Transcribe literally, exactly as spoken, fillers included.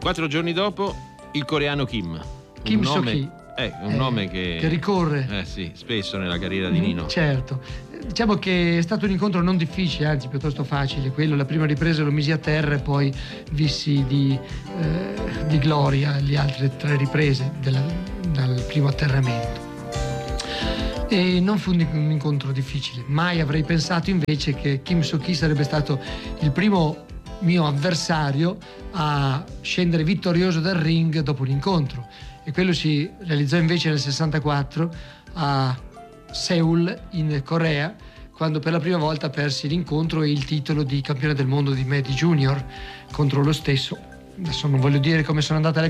Quattro giorni dopo il coreano Kim. Kim un nome, So-ki. Eh, un eh, nome che, che ricorre. Eh sì, spesso nella carriera di Nino. Mm, certo. Diciamo che è stato un incontro non difficile, anzi piuttosto facile. Quello, la prima ripresa lo misi a terra e poi vissi di, eh, di gloria le altre tre riprese della, dal primo atterramento. E non fu un incontro difficile. Mai avrei pensato invece che Kim So-ki sarebbe stato il primo mio avversario a scendere vittorioso dal ring dopo un incontro, e quello si realizzò invece nel sessantaquattro a Seoul in Corea, quando per la prima volta persi l'incontro e il titolo di campione del mondo di Medi Junior contro lo stesso. Adesso non voglio dire come sono andate le